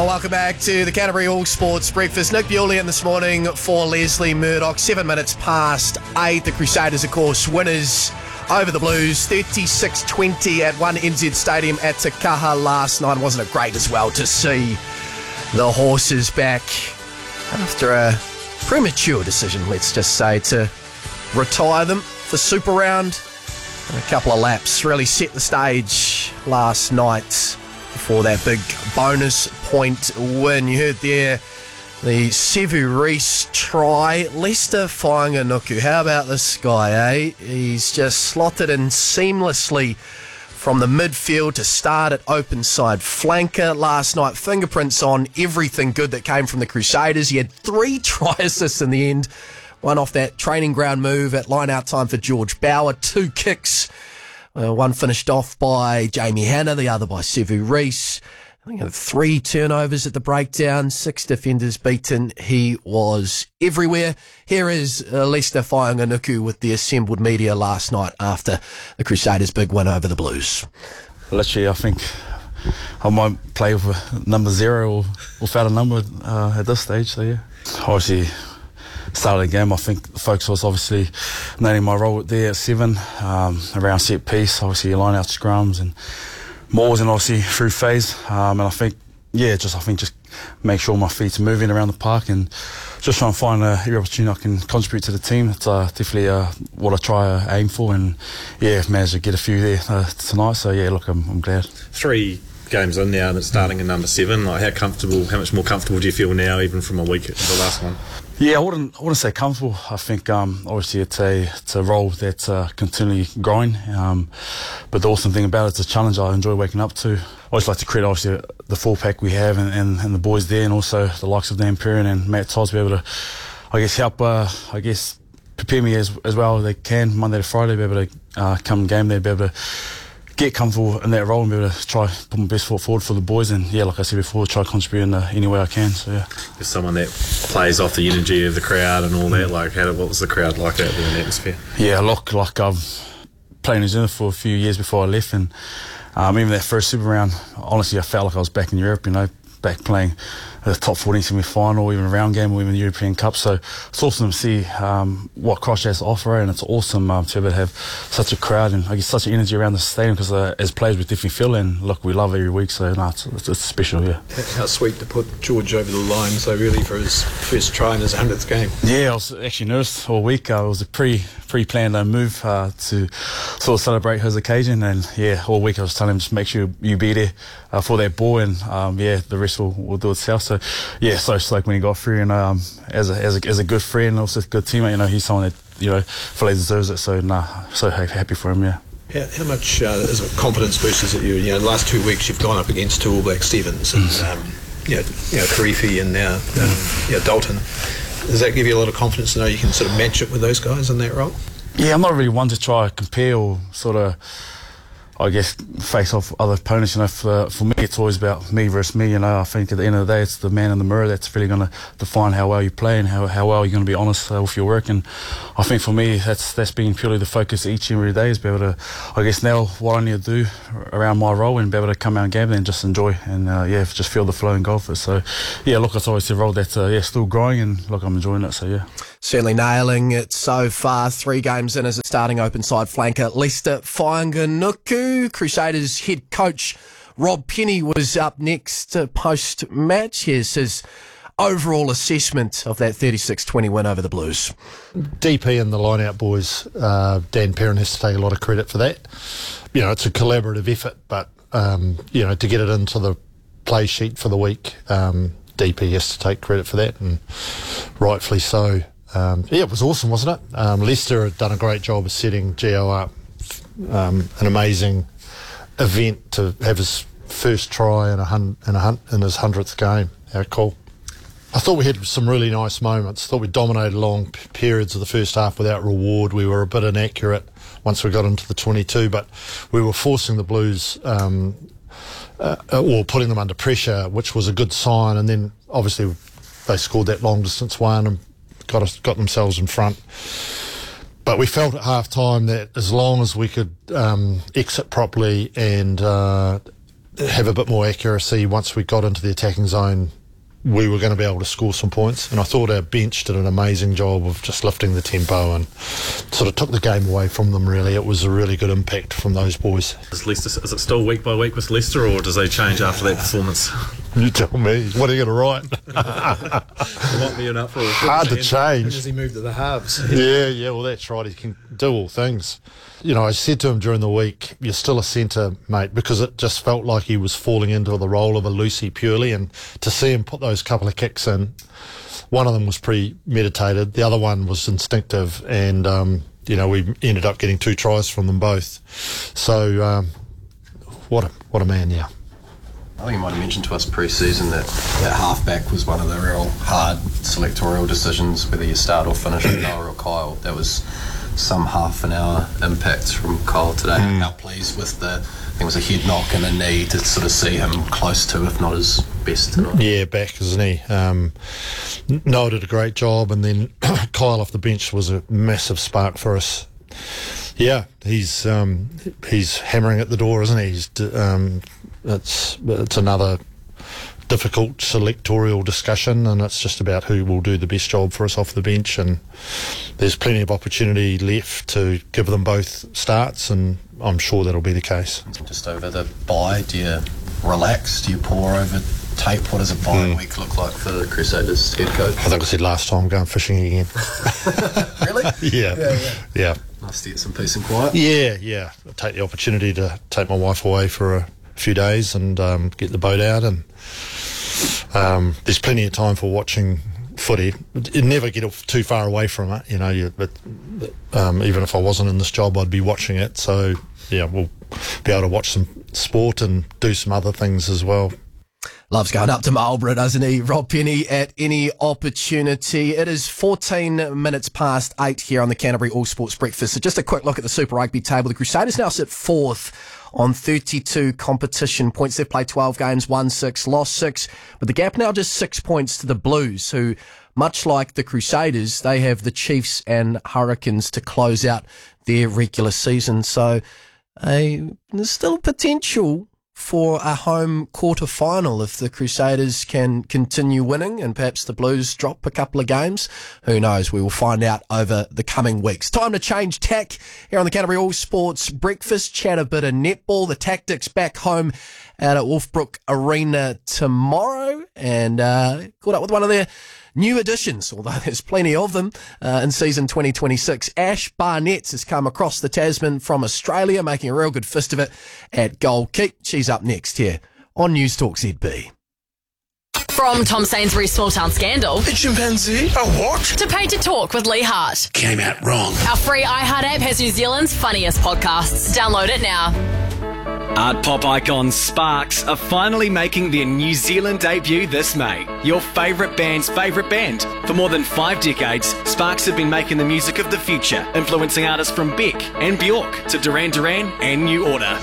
Welcome back to the Canterbury All Sports Breakfast. Nick Bulian this morning for Leslie Murdoch. 7 minutes past 8. The Crusaders, of course, winners over the Blues. 36-20 at One NZ Stadium at Te Kaha last night. Wasn't it great as well to see the horses back after a premature decision, let's just say, to retire them for Super Round. And a couple of laps really set the stage last night for that big bonus point win. You heard there the Sevu Reece try. Leicester Fainga'anuku. How about this guy, eh? He's just slotted in seamlessly from the midfield to start at open side flanker last night. Fingerprints on everything good that came from the Crusaders. He had 3 try assists in the end. One off that training ground move at line-out time for George Bower. 2 kicks. One finished off by Jamie Hanna, the other by Sevu Reece. I think 3 turnovers at the breakdown, 6 defenders beaten. He was everywhere. Here is Leicester Fainga'anuku with the assembled media last night after the Crusaders' big win over the Blues. Literally, I think I might play with number 0 or without a number at this stage. So yeah, obviously started the game. I think the focus was obviously nailing my role there at 7, around set piece, obviously line out scrums and mauls and obviously through phase. And I think, just make sure my feet are moving around the park and just try and find every opportunity I can contribute to the team. It's definitely what I try aim for, and yeah, managed to get a few there tonight. So yeah, look, I'm glad. 3 games in now, and it's starting in number 7. Like, how much more comfortable do you feel now, even from a week at the last one? Yeah, I wouldn't say comfortable. I think obviously it's a role that's continually growing. But the awesome thing about it, it's a challenge I enjoy waking up to. I always like to credit obviously the full pack we have and the boys there, and also the likes of Dan Perrin and Matt Todd to be able to, help prepare me as well as they can Monday to Friday, be able to come game there, be able to get comfortable in that role and be able to try put my best foot forward for the boys, and yeah, like I said before, try to contribute in any way I can. So yeah, there's someone that plays off the energy of the crowd and all that. Like, what was the crowd like out there in the atmosphere? Yeah, look, like I've played in New Zealand for a few years before I left, and even that first Super Round, honestly, I felt like I was back in Europe. Back playing the top 14 semi-final, even a round game, or even the European Cup. So it's awesome to see what Christchurch has to offer, and it's awesome to be able to have such a crowd and such an energy around the stadium, because as players we definitely feel it, and look, we love every week, so no, it's special, yeah. How sweet to put George over the line so early for his first try in his 100th game. Yeah, I was actually nervous all week. It was a pre-planned move to sort of celebrate his occasion, and yeah, all week I was telling him just make sure you be there for that ball, and the rest will do itself. So yeah, so stoked when he got through, and as a good friend, also a good teammate, he's someone that fully deserves it. So so happy for him. Yeah. How much is it confidence boosters at you? The last 2 weeks you've gone up against 2 All Black Stevens and Karifi and now Dalton. Does that give you a lot of confidence to know you can sort of match it with those guys in that role? Yeah, I'm not really one to try to compare or sort of, face off other opponents. For me, it's always about me versus me. I think at the end of the day, it's the man in the mirror that's really going to define how well you play and how well you're going to be honest with your work. And I think for me, that's been purely the focus each and every day, is be able to, nail what I need to do around my role and be able to come out and game and just enjoy and just feel the flow and go for it. So yeah, look, it's always a role that's still growing, and look, I'm enjoying it. So yeah. Certainly nailing it so far. 3 games in as a starting open side flanker. Leicester Fainga'anuku. Crusaders head coach Rob Penny was up next post-match. Here's his overall assessment of that 36-20 win over the Blues. DP and the line-out boys, Dan Perrin has to take a lot of credit for that. It's a collaborative effort, but, to get it into the play sheet for the week, DP has to take credit for that, and rightfully so. It was awesome, wasn't it? Leicester had done a great job of setting Gio up. An amazing event to have his first try in his 100th game. How cool. I thought we had some really nice moments. I thought we dominated long periods of the first half without reward. We were a bit inaccurate once we got into the 22, but we were forcing the Blues or putting them under pressure, which was a good sign. And then obviously they scored that long distance one and got themselves in front. But we felt at half time that as long as we could exit properly and have a bit more accuracy once we got into the attacking zone. We were going to be able to score some points, and I thought our bench did an amazing job of just lifting the tempo and sort of took the game away from them, really. It was a really good impact from those boys. Is it still week by week with Leicester, or does they change after that performance? You tell me. What are you going to write? It might be enough for hard to change. As he moved to the halves. Yeah, well, that's right. He can do all things. You know, I said to him during the week, you're still a centre, mate, because it just felt like he was falling into the role of a Lucy purely, and to see him put those couple of kicks in, one of them was premeditated, the other one was instinctive, and, we ended up getting 2 tries from them both. So, what a man, yeah. I think you might have mentioned to us pre-season that halfback was one of the real hard selectorial decisions, whether you start or finish with Noah or Kyle. That was some half an hour impacts from Kyle today. How pleased with I think it was a head knock and a knee, to sort of see him close to, if not his best tonight. Yeah, back, isn't he? Noah did a great job, and then Kyle off the bench was a massive spark for us. Yeah, he's hammering at the door, isn't he? It's another difficult selectorial discussion, and it's just about who will do the best job for us off the bench, and there's plenty of opportunity left to give them both starts, and I'm sure that'll be the case. Just over the bye, do you relax? Do you pour over tape? What does a bye week look like for the Crusaders head coach? I think I said last time, going fishing again. Really? Yeah. Nice to get some peace and quiet. Yeah. I'll take the opportunity to take my wife away for a few days and get the boat out, and there's plenty of time for watching footy. You'd never get too far away from it, even if I wasn't in this job, I'd be watching it. So yeah, we'll be able to watch some sport and do some other things as well. Loves going up to Marlborough, doesn't he? Rob Penny at any opportunity. It is 14 minutes past 8 here on the Canterbury All Sports Breakfast. So just a quick look at the Super Rugby table. The Crusaders now sit 4th on 32 competition points. They've played 12 games, won 6, lost 6. But the gap now just 6 points to the Blues, who, much like the Crusaders, they have the Chiefs and Hurricanes to close out their regular season. So there's still potential for a home quarter-final if the Crusaders can continue winning and perhaps the Blues drop a couple of games. Who knows? We will find out over the coming weeks. Time to change tack here on the Canterbury All Sports Breakfast. Chat a bit of netball. The Tactics back home out at Wolfbrook Arena tomorrow, and caught up with one of their new additions, although there's plenty of them in season 2026. Ash Barnett has come across the Tasman from Australia, making a real good fist of it at Gold Keep. She's up next here on News Talk ZB. From Tom Sainsbury's Small Town Scandal. A chimpanzee? A what? To Paid to Talk with Lee Hart. Came out wrong. Our free iHeart app has New Zealand's funniest podcasts. Download it now. Art pop icon Sparks are finally making their New Zealand debut this May. Your favourite band's favourite band. For more than 5 decades, Sparks have been making the music of the future, influencing artists from Beck and Bjork to Duran Duran and New Order.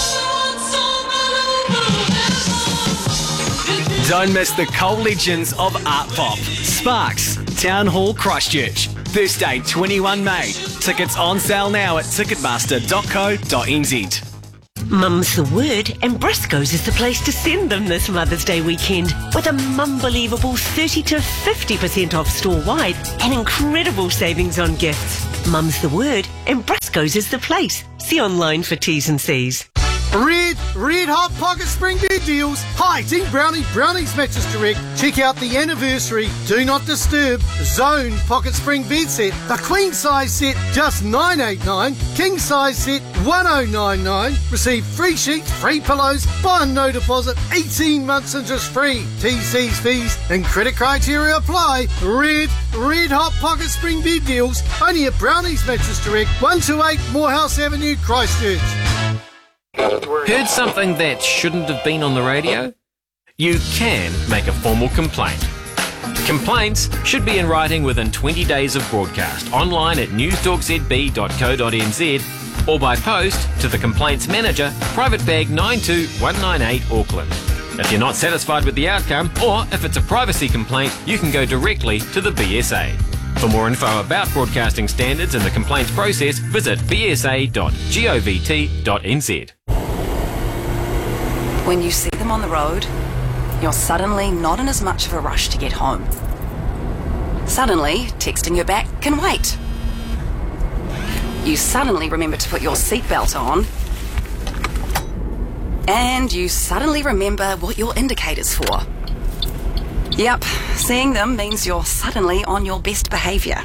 Don't miss the coal legends of art pop. Sparks, Town Hall, Christchurch. Thursday, 21 May. Tickets on sale now at ticketmaster.co.nz. Mum's the word, and Briscoe's is the place to send them this Mother's Day weekend, with a mumble-believable 30 to 50% off store-wide and incredible savings on gifts. Mum's the word, and Briscoe's is the place. See online for T's and C's. Red Hot Pocket Spring Bed Deals. Hi, Team Brownies Mattress Direct. Check out the anniversary Do Not Disturb Zone Pocket Spring Bed Set. The queen size set just $9.89. King size set $10.99. Receive free sheets, free pillows, buy and no deposit, 18 months interest free. TC's fees and credit criteria apply. Red Hot Pocket Spring Bed Deals. Only at Brownies Mattress Direct, 128 Morehouse Avenue, Christchurch. Heard something that shouldn't have been on the radio? You can make a formal complaint. Complaints should be in writing within 20 days of broadcast, online at newstalkzb.co.nz or by post to the Complaints Manager, Private Bag 92198 Auckland. If you're not satisfied with the outcome, or if it's a privacy complaint, you can go directly to the BSA. For more info about broadcasting standards and the complaints process, visit bsa.govt.nz. When you see them on the road, you're suddenly not in as much of a rush to get home. Suddenly, texting her back can wait. You suddenly remember to put your seatbelt on, and you suddenly remember what your indicator's for. Yep, seeing them means you're suddenly on your best behaviour.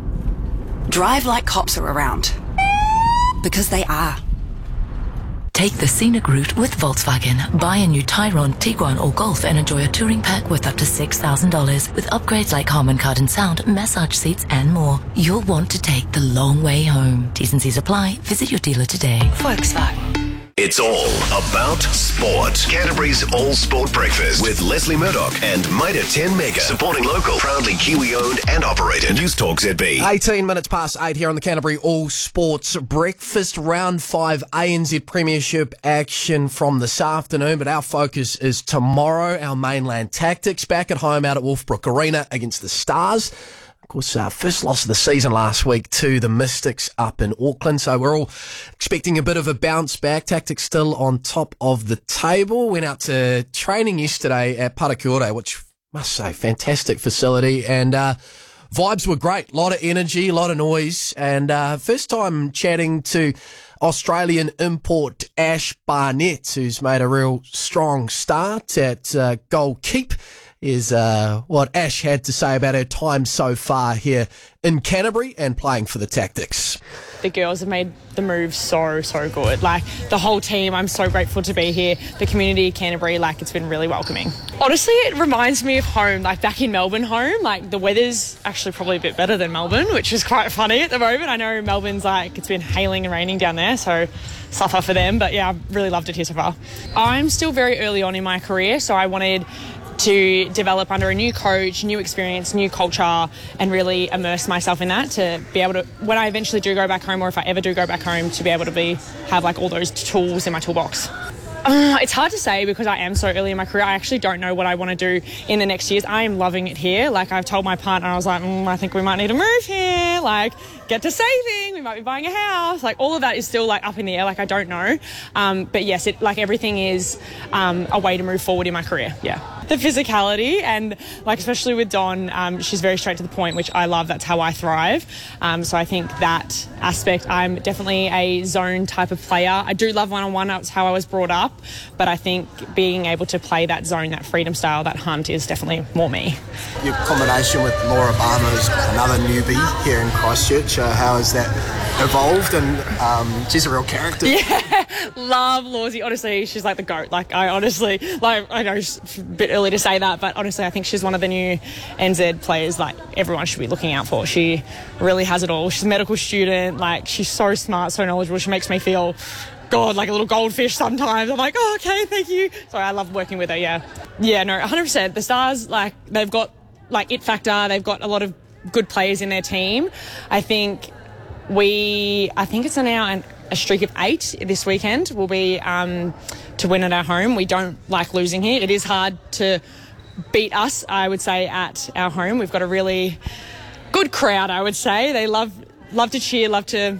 Drive like cops are around. Because they are. Take the scenic route with Volkswagen. Buy a new Tyrone, Tiguan or Golf and enjoy a touring pack worth up to $6,000 with upgrades like Harman Kardon sound, massage seats and more. You'll want to take the long way home. T's and C's apply. Visit your dealer today. Volkswagen. It's all about sport. Canterbury's All Sport Breakfast with Leslie Murdoch and Mitre 10 Mega. Supporting local, proudly Kiwi-owned and operated. News Talk ZB. 18 minutes past 8 here on the Canterbury All Sports Breakfast. Round 5 ANZ Premiership action from this afternoon, but our focus is tomorrow. Our mainland Tactics back at home out at Wolfbrook Arena against the Stars. Of course, first loss of the season last week to the Mystics up in Auckland, so we're all expecting a bit of a bounce back. Tactics still on top of the table. Went out to training yesterday at Parakiore, which must say fantastic facility, and vibes were great. A lot of energy, a lot of noise, and first time chatting to Australian import Ash Barnett, who's made a real strong start at goalkeep. Is what Ash had to say about her time so far here in Canterbury and playing for the Tactics. The girls have made the move so good. Like, the whole team, I'm so grateful to be here. The community of Canterbury, like, it's been really welcoming. Honestly, it reminds me of home, like back in Melbourne home. Like, the weather's actually probably a bit better than Melbourne, which is quite funny at the moment. I know Melbourne's like, it's been hailing and raining down there, so suffer for them. But yeah, I've really loved it here so far. I'm still very early on in my career, so I wanted to develop under a new coach, new experience, new culture, and really immerse myself in that to be able to, when I eventually do go back home, or if I ever do go back home, to be able to have like all those tools in my toolbox. It's hard to say because I am so early in my career. I actually don't know what I want to do in the next years. I am loving it here. Like, I've told my partner, I was like, I think we might need to move here. Like, get to saving. We might be buying a house. Like, all of that is still like up in the air. Like, I don't know. But yes, everything is a way to move forward in my career. Yeah. The physicality, and like, especially with Dawn, she's very straight to the point, which I love. That's how I thrive. So I think that aspect, I'm definitely a zone type of player. I do love one-on-one. That's how I was brought up. But I think being able to play that zone, that freedom style, that hunt is definitely more me. Your combination with Laura Barmer is another newbie here in Christchurch. How has that evolved? And she's a real character. Yeah, love Lawsy. Honestly, she's like the GOAT. Like, I honestly, like, I know it's a bit early to say that, but honestly, I think she's one of the new NZ players like everyone should be looking out for. She really has it all. She's a medical student. Like, she's so smart, so knowledgeable. She makes me feel, God, like a little goldfish sometimes. I'm like, oh, okay, thank you. So I love working with her, yeah. Yeah, no, 100%. The Stars, like, they've got, like, it factor. They've got a lot of good players in their team. I think it's now a streak of 8 this weekend will be to win at our home. We don't like losing here. It is hard to beat us, I would say, at our home. We've got a really good crowd, I would say. They love to cheer, love to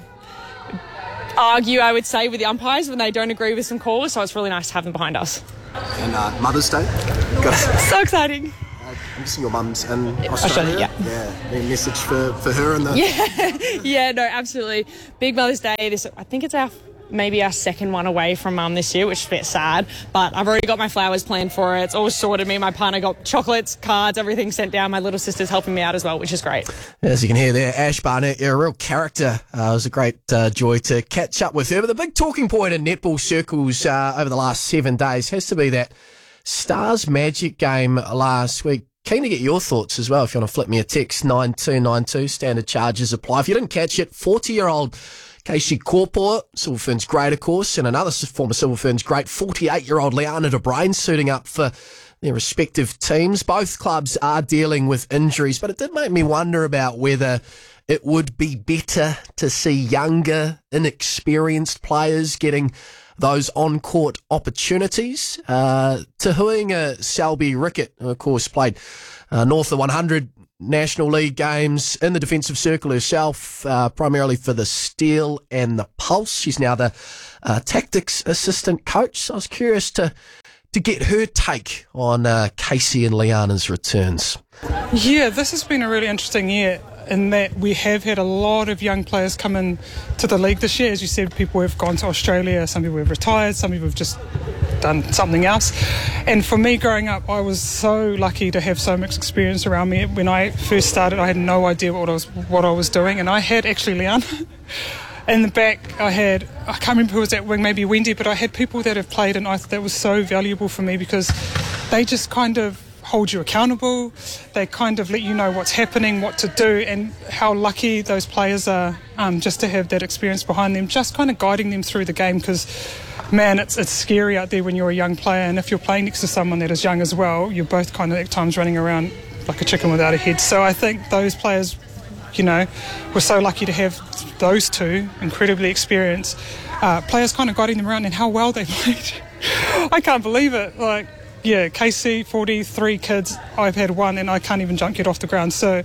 argue, I would say, with the umpires when they don't agree with some calls, so it's really nice to have them behind us. And Mother's Day. So exciting. I'm guessing your mum's in Australia. Yeah. Any message for her and the... Yeah, no, absolutely. Big Mother's Day. I think it's maybe our second one away from Mum this year, which is a bit sad, but I've already got my flowers planned for it. It's all sorted. Me and my partner got chocolates, cards, everything sent down. My little sister's helping me out as well, which is great. As you can hear there, Ash Barnett, you're a real character. It was a great joy to catch up with her. But the big talking point in netball circles over the last 7 days has to be that Stars Magic game last week. Keen to get your thoughts as well. If you want to flip me a text, 9292, standard charges apply. If you didn't catch it, 40-year-old Casey Corpor, Silver Ferns great, of course, and another former Silver Ferns great, 48-year-old Liana de Bruin, suiting up for their respective teams. Both clubs are dealing with injuries, but it did make me wonder about whether it would be better to see younger, inexperienced players getting those on-court opportunities. Tahuinga Selby Rickett, who of course played north of 100 National League games in the defensive circle herself, primarily for the Steel and the Pulse. She's now the tactics assistant coach. So I was curious to to get her take on Casey and Liana's returns. Yeah, this has been a really interesting year in that we have had a lot of young players come in to the league this year. As you said, people have gone to Australia, some people have retired, some people have just done something else. And for me growing up, I was so lucky to have so much experience around me. When I first started, I had no idea what I was doing, and I had actually Liana. In the back, I can't remember who was at wing, maybe Wendy, but I had people that have played, and I thought that was so valuable for me because they just kind of hold you accountable. They kind of let you know what's happening, what to do, and how lucky those players are just to have that experience behind them, just kind of guiding them through the game because, man, it's scary out there when you're a young player, and if you're playing next to someone that is young as well, you're both kind of at times running around like a chicken without a head. So I think those players, we're so lucky to have those two incredibly experienced players kind of guiding them around and how well they played. I can't believe it. Casey, 43 kids, I've had one and I can't even get off the ground. So,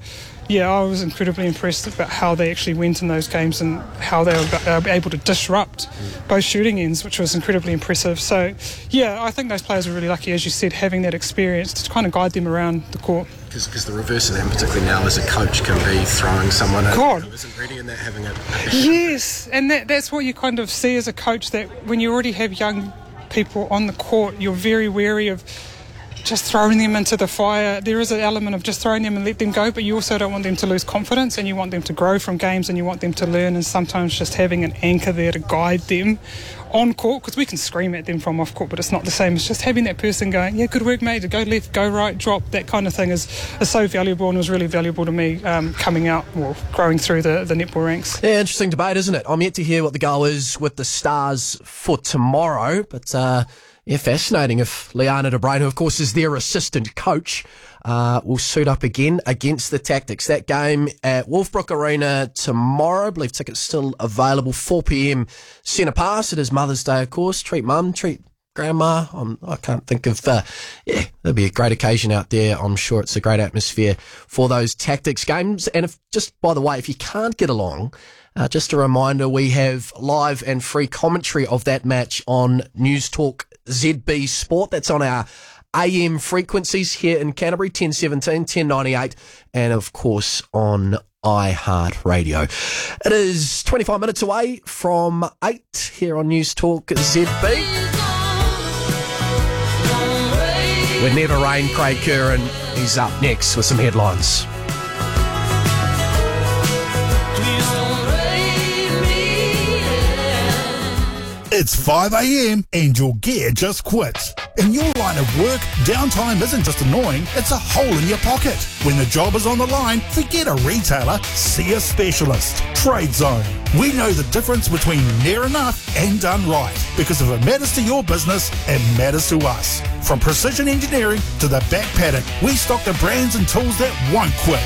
I was incredibly impressed about how they actually went in those games and how they were able to disrupt both shooting ends, which was incredibly impressive. So, I think those players are really lucky, as you said, having that experience to kind of guide them around the court. Because the reverse of that, particularly now as a coach, can be throwing someone in who isn't ready and that having it. Yes, and that's what you kind of see as a coach, that when you already have young people on the court, you're very wary of just throwing them into the fire. There is an element of just throwing them and let them go, but you also don't want them to lose confidence, and you want them to grow from games, and you want them to learn, and sometimes just having an anchor there to guide them on court, because we can scream at them from off court, but it's not the same as just having that person going, yeah, good work mate, go left, go right, drop, that kind of thing is so valuable, and was really valuable to me coming out, growing through the netball ranks. Yeah, interesting debate, isn't it? I'm yet to hear what the goal is with the Stars for tomorrow, but fascinating if Liana de Bruin, who of course is their assistant coach, will suit up again against the Tactics. That game at Wolfbrook Arena tomorrow. I believe tickets still available. 4 p.m. Centre Pass. It is Mother's Day, of course. Treat mum, treat grandma. I can't think of... there'll be a great occasion out there. I'm sure it's a great atmosphere for those Tactics games. And by the way, if you can't get along... just a reminder, we have live and free commentary of that match on News Talk ZB Sport. That's on our AM frequencies here in Canterbury, 1017, 1098, and of course on iHeartRadio. It is 25 minutes away from 8 here on News Talk ZB. We'd never rain, Craig Curran. He's up next with some headlines. It's 5 a.m. and your gear just quit. In your line of work, downtime isn't just annoying, it's a hole in your pocket. When the job is on the line, forget a retailer, see a specialist. Trade Zone. We know the difference between near enough and done right. Because if it matters to your business, it matters to us. From precision engineering to the back paddock, we stock the brands and tools that won't quit.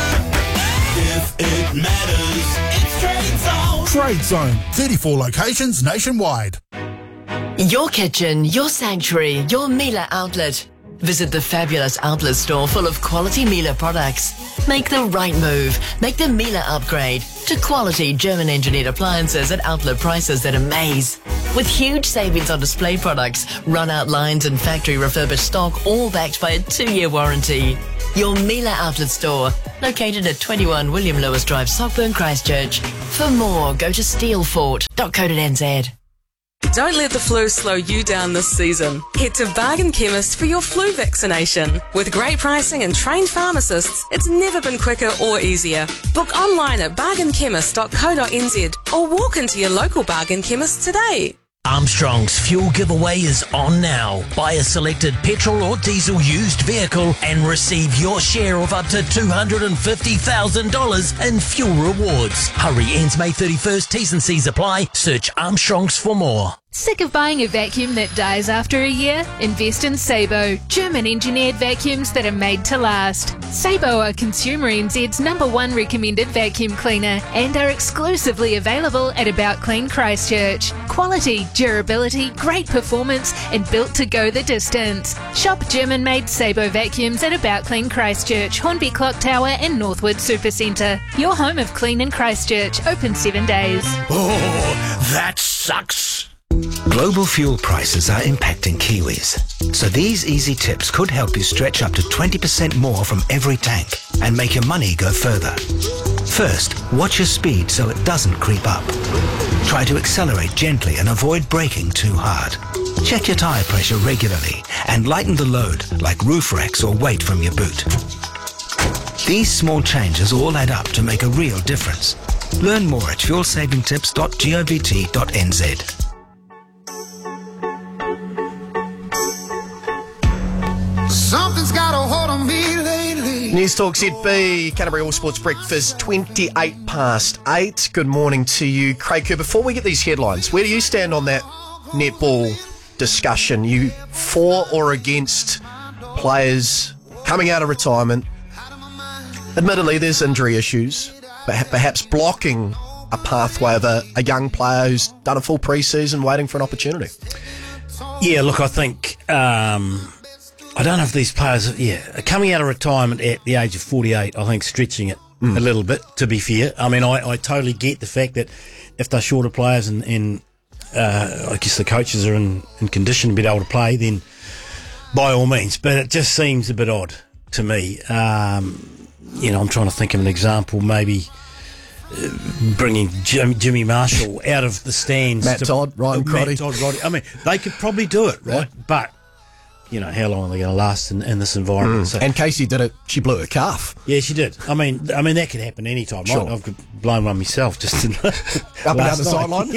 If it matters, it's Trade Zone. Trade Zone, 34 locations nationwide. Your kitchen, your sanctuary, your Miele outlet. Visit the fabulous outlet store full of quality Miele products. Make the right move. Make the Miele upgrade to quality German-engineered appliances at outlet prices that amaze. With huge savings on display products, run-out lines and factory refurbished stock, all backed by a 2-year warranty. Your Miele outlet store, located at 21 William Lewis Drive, Sockburn, Christchurch. For more, go to steelfort.co.nz. Don't let the flu slow you down this season. Head to Bargain Chemist for your flu vaccination. With great pricing and trained pharmacists, it's never been quicker or easier. Book online at bargainchemist.co.nz or walk into your local Bargain Chemist today. Armstrong's fuel giveaway is on now. Buy a selected petrol or diesel used vehicle and receive your share of up to $250,000 in fuel rewards. Hurry, ends May 31st. T's and C's apply. Search Armstrong's for more. Sick of buying a vacuum that dies after a year? Invest in Sabo, German-engineered vacuums that are made to last. Sabo are Consumer NZ's #1 recommended vacuum cleaner and are exclusively available at About Clean Christchurch. Quality, durability, great performance, and built to go the distance. Shop German-made Sabo vacuums at About Clean Christchurch, Hornby Clock Tower and Northwood Supercentre. Your home of clean in Christchurch, open 7 days. Oh, that sucks. Global fuel prices are impacting Kiwis. So these easy tips could help you stretch up to 20% more from every tank and make your money go further. First, watch your speed so it doesn't creep up. Try to accelerate gently and avoid braking too hard. Check your tyre pressure regularly and lighten the load like roof racks or weight from your boot. These small changes all add up to make a real difference. Learn more at fuelsavingtips.govt.nz. Something's got a hold on me lately. News Talk ZB, Canterbury All Sports Breakfast, 8:28. Good morning to you, Craig Kerr. Before we get these headlines, where do you stand on that netball discussion? You for or against players coming out of retirement? Admittedly, there's injury issues, but perhaps blocking a pathway of a young player who's done a full pre-season waiting for an opportunity. Yeah, look, I think... I don't know if these players, coming out of retirement at the age of 48, I think stretching it a little bit, to be fair. I mean, I totally get the fact that if they're shorter players and I guess the coaches are in condition to be able to play, then by all means. But it just seems a bit odd to me. I'm trying to think of an example, maybe bringing Jimmy Marshall out of the stands. Matt Todd, Ryan Crotty. I mean, they could probably do it, right? Yeah. But... how long are they going to last in this environment? So, and Casey did it. She blew her calf. Yeah, she did. I mean that could happen anytime. Sure. Right? I've blown one myself just in up and down the sideline.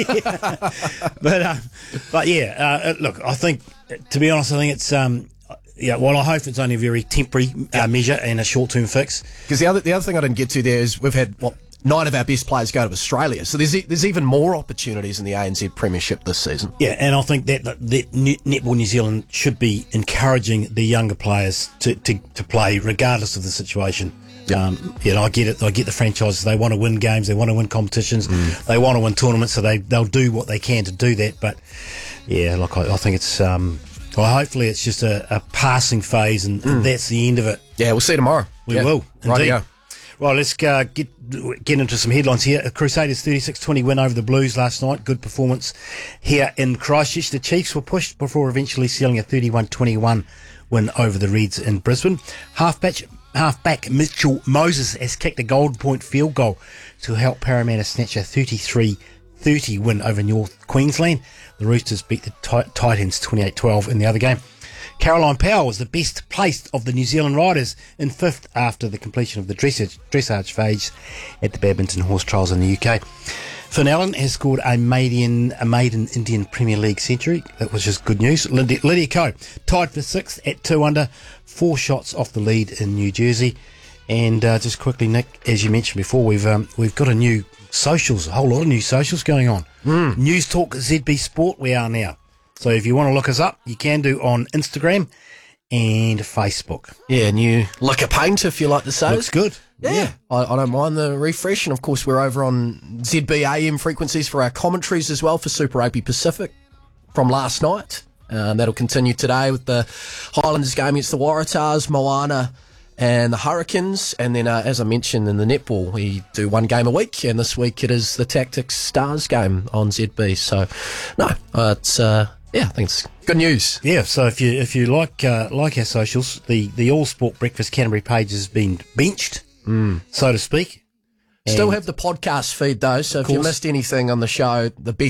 Look, I think, to be honest, I think it's I hope it's only a very temporary measure and a short-term fix. Because the other thing I didn't get to there is we've had 9 of our best players go to Australia. So there's even more opportunities in the ANZ Premiership this season. Yeah, and I think that Netball New Zealand should be encouraging the younger players to play regardless of the situation. I get it. I get the franchises. They want to win games. They want to win competitions. They want to win tournaments, so they'll do what they can to do that. But, look, I think it's... hopefully it's just a passing phase and that's the end of it. Yeah, we'll see you tomorrow. We will, indeed. Right, let's get into some headlines here. Crusaders 36-20 win over the Blues last night. Good performance here in Christchurch. The Chiefs were pushed before eventually sealing a 31-21 win over the Reds in Brisbane. Halfback Mitchell Moses has kicked a Gold Point field goal to help Parramatta snatch a 33-30 win over North Queensland. The Roosters beat the Titans 28-12 in the other game. Caroline Powell was the best placed of the New Zealand riders in 5th after the completion of the dressage phase at the Badminton Horse Trials in the UK. Finn Allen has scored a maiden Indian Premier League century. That was just good news. Lydia Ko tied for 6th at 2 under, 4 shots off the lead in New Jersey. And just quickly, Nick, as you mentioned before, we've got a whole lot of new socials going on. News Talk ZB Sport, we are now. So if you want to look us up, you can do on Instagram and Facebook. Yeah, new liquor paint, if you like to say. Looks good. Yeah. I don't mind the refresh. And, of course, we're over on ZB AM frequencies for our commentaries as well for Super Rugby Pacific from last night. That'll continue today with the Highlanders game against the Waratahs, Moana and the Hurricanes. And then, as I mentioned, in the netball, we do one game a week. And this week it is the Tactics Stars game on ZB. So, it's... I think it's good news. Yeah, so if you like our socials, the All Sport Breakfast Canterbury page has been benched, so to speak. Still have the podcast feed though, so if you missed anything on the show, the best